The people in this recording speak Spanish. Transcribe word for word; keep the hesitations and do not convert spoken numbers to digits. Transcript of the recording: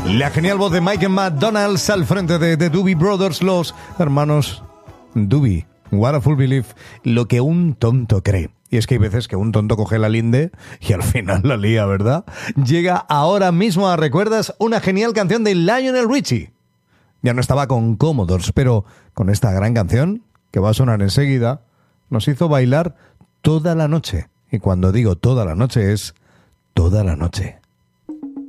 La genial voz de Michael McDonald al frente de The Doobie Brothers, los hermanos Doobie. What a Fool Belief, lo que un tonto cree. Y es que hay veces que un tonto coge la linde y al final la lía, ¿verdad? Llega ahora mismo a Recuerdas, una genial canción de Lionel Richie. Ya no estaba con Commodores, pero con esta gran canción, que va a sonar enseguida, nos hizo bailar toda la noche. Y cuando digo toda la noche es toda la noche.